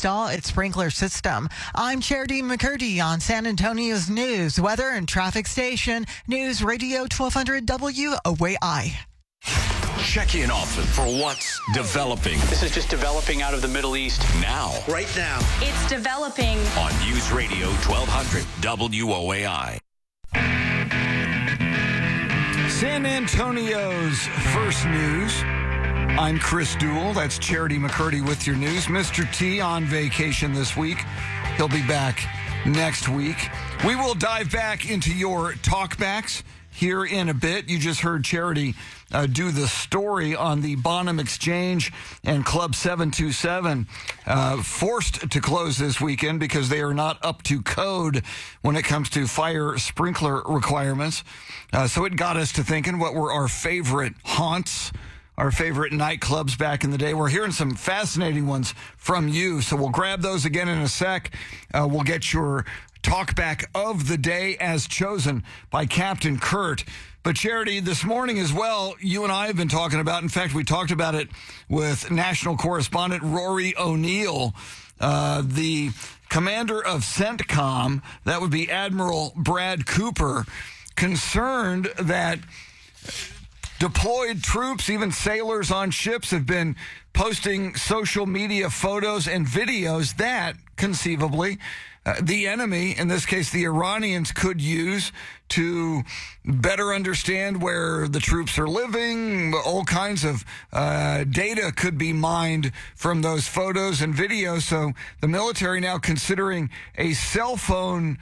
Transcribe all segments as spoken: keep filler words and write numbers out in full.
install its sprinkler system. I'm Charity McCurdy on San Antonio's news, weather, and traffic station, News Radio twelve hundred W O A I. Check in often for what's developing. This is just developing out of the Middle East. Now. Right now. It's developing. On News Radio twelve hundred W O A I. San Antonio's first news. I'm Chris Duell. That's Charity McCurdy with your news. Mister T on vacation this week. He'll be back next week. We will dive back into your talkbacks here in a bit. You just heard Charity uh, do the story on the Bonham Exchange and Club seven two seven uh, forced to close this weekend because they are not up to code when it comes to fire sprinkler requirements. Uh, so it got us to thinking, what were our favorite haunts, our favorite nightclubs back in the day? We're hearing some fascinating ones from you, so we'll grab those again in a sec. Uh, we'll get your talkback of the day as chosen by Captain Kurt. But Charity, this morning as well, you and I have been talking about, in fact, we talked about it with national correspondent Rory O'Neill, uh, the commander of CENTCOM, that would be Admiral Brad Cooper, concerned that deployed troops, even sailors on ships, have been posting social media photos and videos that, conceivably, uh, the enemy, in this case the Iranians, could use to better understand where the troops are living. All kinds of uh, data could be mined from those photos and videos. So the military now considering a cell phone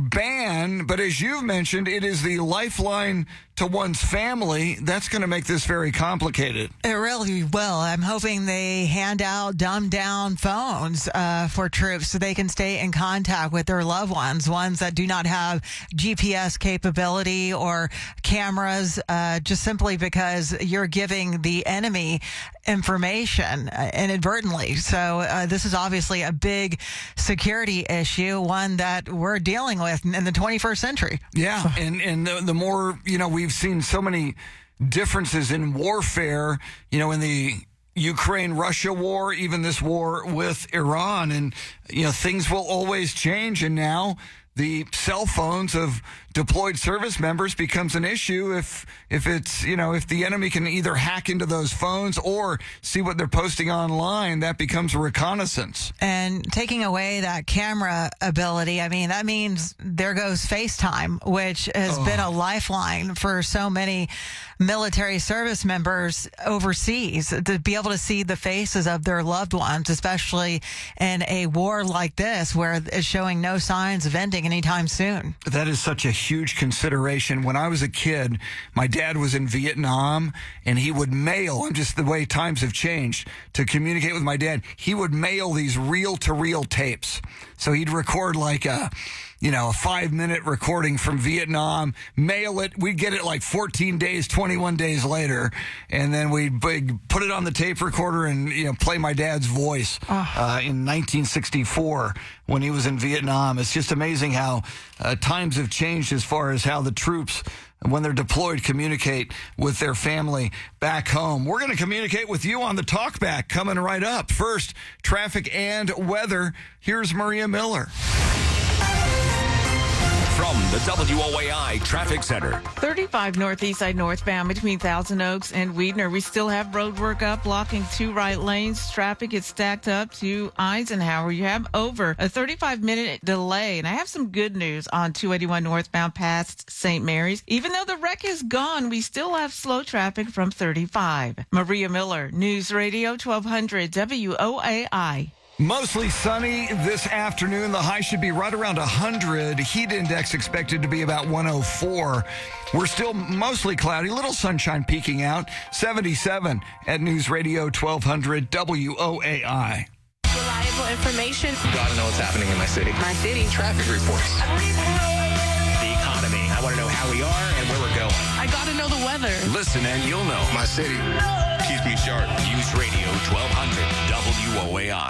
ban, but as you've mentioned, it is the lifeline to one's family. That's going to make this very complicated. It really will. I'm hoping they hand out dumbed-down phones uh, for troops so they can stay in contact with their loved ones, ones that do not have G P S capability or cameras, uh, just simply because you're giving the enemy information uh, inadvertently. So uh, this is obviously a big security issue, one that we're dealing with in the twenty-first century. Yeah, and, and the, the more, you know, we've seen so many differences in warfare, you know, in the Ukraine-Russia war, even this war with Iran, and, you know, things will always change, and now the cell phones of deployed service members becomes an issue if if it's, you know, if the enemy can either hack into those phones or see what they're posting online, that becomes a reconnaissance. And taking away that camera ability, I mean, that means there goes FaceTime, which has oh. been a lifeline for so many military service members overseas, to be able to see the faces of their loved ones, especially in a war like this where it's showing no signs of ending anytime soon. That is such a huge consideration. When I was a kid, my dad was in Vietnam, and he would mail, and just the way times have changed, to communicate with my dad, he would mail these reel-to-reel tapes. So he'd record like a, you know, a five-minute recording from Vietnam, mail it. We'd get it like fourteen days, twenty-one days later, and then we'd put it on the tape recorder and, you know, play my dad's voice oh. uh, in nineteen sixty-four when he was in Vietnam. It's just amazing how uh, times have changed as far as how the troops, when they're deployed, communicate with their family back home. We're going to communicate with you on the talkback coming right up. First, traffic and weather. Here's Maria Miller. From the W O A I Traffic Center. thirty-five northeast side northbound between Thousand Oaks and Weidner. We still have road work up, blocking two right lanes. Traffic is stacked up to Eisenhower. You have over a thirty-five minute delay. And I have some good news on two eighty-one northbound past Saint Mary's. Even though the wreck is gone, we still have slow traffic from thirty-five. Maria Miller, News Radio twelve hundred W O A I. Mostly sunny this afternoon. The high should be right around one hundred. Heat index expected to be about one oh four. We're still mostly cloudy. Little sunshine peeking out. seventy-seven at News Radio twelve hundred W O A I. Reliable information. Gotta know what's happening in my city. My city. Traffic reports. The economy. I want to know how we are and where we're going. I gotta know the weather. Listen and you'll know. My city keeps me sharp. News Radio twelve hundred W O A I.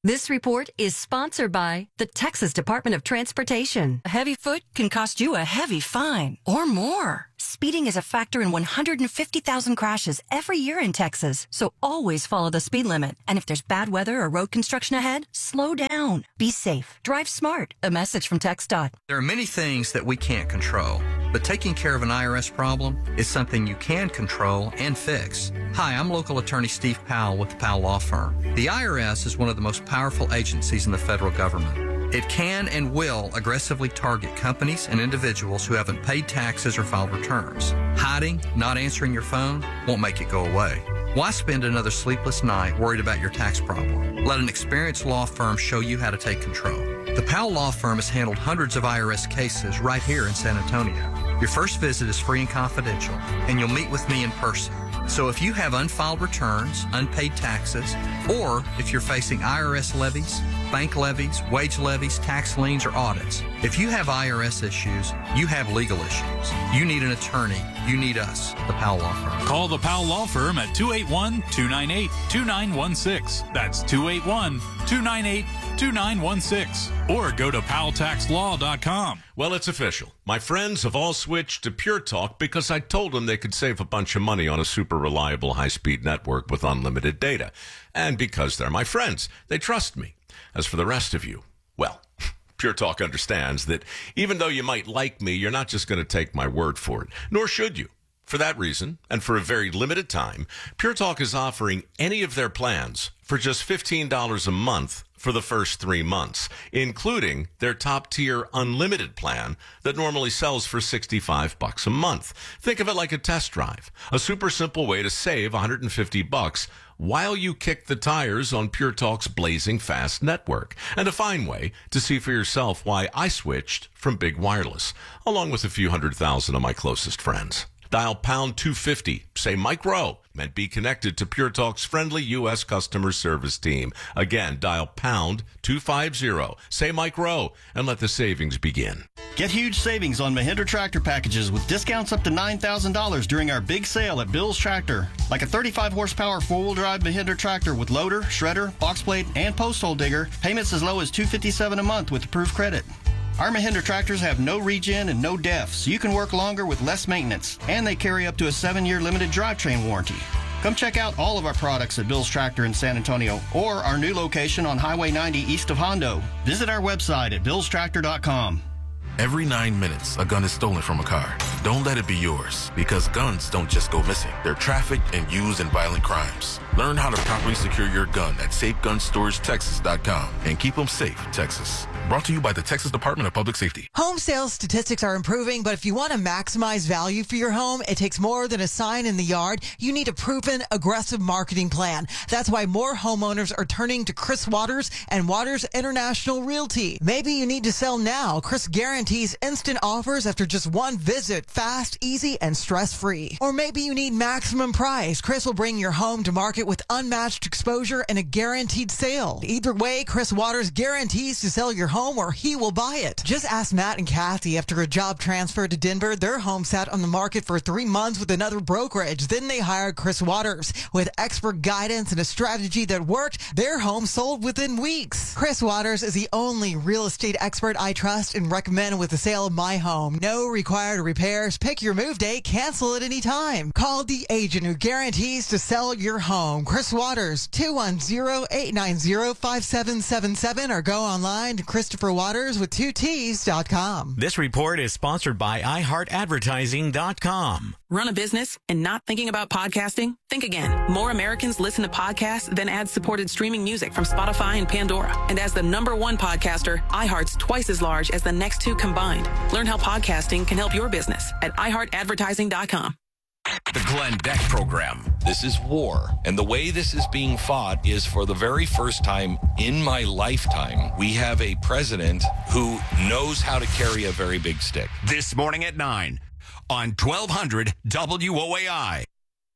This report is sponsored by the Texas Department of Transportation. A heavy foot can cost you a heavy fine or more. Speeding is a factor in one hundred fifty thousand crashes every year in Texas, so always follow the speed limit. And if there's bad weather or road construction ahead, slow down. Be safe. Drive smart. A message from TxDOT. There are many things that we can't control, but taking care of an I R S problem is something you can control and fix. Hi, I'm local attorney Steve Powell with the Powell Law Firm. The I R S is one of the most powerful agencies in the federal government. It can and will aggressively target companies and individuals who haven't paid taxes or filed returns. Hiding, not answering your phone won't make it go away. Why spend another sleepless night worried about your tax problem? Let an experienced law firm show you how to take control. The Powell Law Firm has handled hundreds of I R S cases right here in San Antonio. Your first visit is free and confidential, and you'll meet with me in person. So if you have unfiled returns, unpaid taxes, or if you're facing I R S levies, bank levies, wage levies, tax liens, or audits, if you have I R S issues, you have legal issues. You need an attorney. You need us, the Powell Law Firm. Call the Powell Law Firm at two eight one, two nine eight, two nine one six. That's two eight one, two nine eight, two nine one six. Or go to powell tax law dot com. Well, it's official. My friends have all switched to Pure Talk because I told them they could save a bunch of money on a super reliable high-speed network with unlimited data. And because they're my friends, they trust me. As for the rest of you, well, Pure Talk understands that even though you might like me, you're not just going to take my word for it, nor should you. For that reason, and for a very limited time, Pure Talk is offering any of their plans for just fifteen dollars a month for the first three months, including their top-tier unlimited plan that normally sells for sixty-five bucks a month. Think of it like a test drive, a super simple way to save one hundred fifty bucks while you kick the tires on Pure Talk's blazing fast network, and a fine way to see for yourself why I switched from Big Wireless, along with a few hundred thousand of my closest friends. Dial pound two fifty, say Mike Rowe, and be connected to Pure Talk's friendly U S customer service team. Again, dial pound two fifty, say Mike Rowe, and let the savings begin. Get huge savings on Mahindra tractor packages with discounts up to nine thousand dollars during our big sale at Bill's Tractor. Like a thirty-five horsepower four-wheel drive Mahindra tractor with loader, shredder, box blade, and post hole digger. Payments as low as two hundred fifty-seven dollars a month with approved credit. Our Mahindra tractors have no regen and no def, so you can work longer with less maintenance. And they carry up to a seven-year limited drivetrain warranty. Come check out all of our products at Bill's Tractor in San Antonio or our new location on Highway ninety east of Hondo. Visit our website at bills tractor dot com. Every nine minutes, a gun is stolen from a car. Don't let it be yours, because guns don't just go missing. They're trafficked and used in violent crimes. Learn how to properly secure your gun at safe gun storage texas dot com and keep them safe, Texas. Brought to you by the Texas Department of Public Safety. Home sales statistics are improving, but if you want to maximize value for your home, it takes more than a sign in the yard. You need a proven, aggressive marketing plan. That's why more homeowners are turning to Chris Waters and Waters International Realty. Maybe you need to sell now. Chris guarantees instant offers after just one visit, fast, easy, and stress-free. Or maybe you need maximum price. Chris will bring your home to market with unmatched exposure and a guaranteed sale. Either way, Chris Waters guarantees to sell your home or he will buy it. Just ask Matt and Kathy. After a job transfer to Denver, their home sat on the market for three months with another brokerage. Then they hired Chris Waters. With expert guidance and a strategy that worked, their home sold within weeks. Chris Waters is the only real estate expert I trust and recommend with the sale of my home. No required repairs. Pick your move date. Cancel at any time. Call the agent who guarantees to sell your home. Chris Waters, two one zero, eight nine zero, five seven seven seven, or go online to Christopher Waters with two T's dot com. This report is sponsored by i heart advertising dot com. Run a business and not thinking about podcasting? Think again. More Americans listen to podcasts than ad-supported streaming music from Spotify and Pandora. And as the number one podcaster, iHeart's twice as large as the next two combined. Learn how podcasting can help your business at i heart advertising dot com. The Glenn Beck Program. This is war, and the way this is being fought is for the very first time in my lifetime, we have a president who knows how to carry a very big stick. This morning at nine on twelve hundred W O A I.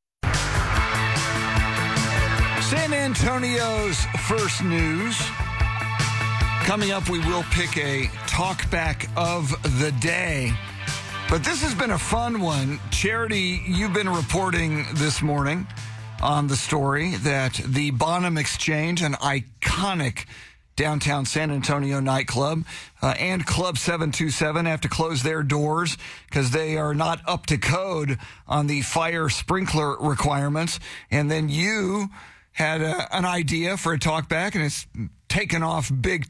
San Antonio's first news. Coming up, we will pick a talkback of the day. But this has been a fun one. Charity, you've been reporting this morning on the story that the Bonham Exchange, an iconic iconic downtown San Antonio nightclub, uh, and Club seven two seven have to close their doors because they are not up to code on the fire sprinkler requirements. And then you had a, an idea for a talkback, and it's taken off big